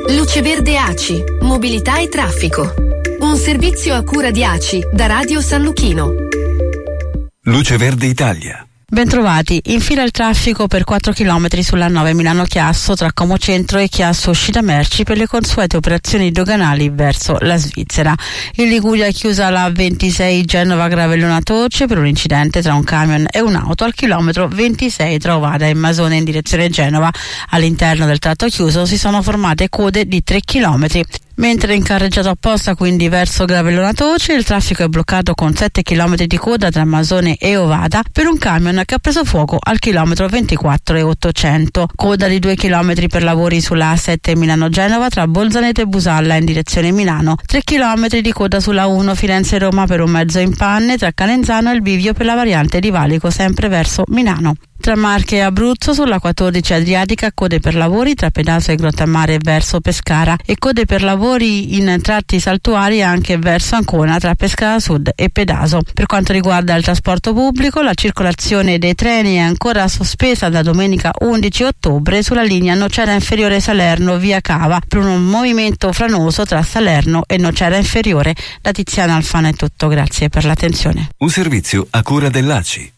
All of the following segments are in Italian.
Luce Verde ACI, mobilità e traffico. Un servizio a cura di ACI da Radio San Luchino. Luce Verde Italia. Bentrovati, in fila il traffico per 4 km sulla 9 Milano-Chiasso tra Como Centro e Chiasso Uscita Merci per le consuete operazioni doganali verso la Svizzera. In Liguria è chiusa la 26 Genova-Gravellona-Toce per un incidente tra un camion e un'auto al chilometro 26 tra Ovada e Masone in direzione Genova. All'interno del tratto chiuso si sono formate code di 3 km. Mentre in carreggiato apposta, quindi verso Gravellona Toce, il traffico è bloccato con 7 km di coda tra Masone e Ovada per un camion che ha preso fuoco al chilometro 24 e 800. Coda di 2 km per lavori sulla A7 Milano-Genova tra Bolzaneto e Busalla in direzione Milano. 3 km di coda sulla 1 Firenze-Roma per un mezzo in panne tra Calenzano e il bivio per la variante di Valico sempre verso Milano. Tra Marche e Abruzzo sulla 14 Adriatica code per lavori tra Pedaso e Grottammare verso Pescara e code per lavori in tratti saltuari anche verso Ancona tra Pescara Sud e Pedaso. Per quanto riguarda il trasporto pubblico, la circolazione dei treni è ancora sospesa da domenica 11 ottobre sulla linea Nocera Inferiore Salerno via Cava per un movimento franoso tra Salerno e Nocera Inferiore. Da Tiziana Alfano è tutto, grazie per l'attenzione. Un servizio a cura dell'ACI.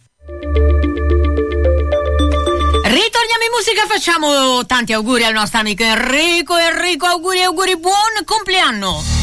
Ritorniamo in musica, facciamo tanti auguri al nostro amico Enrico, auguri, buon compleanno!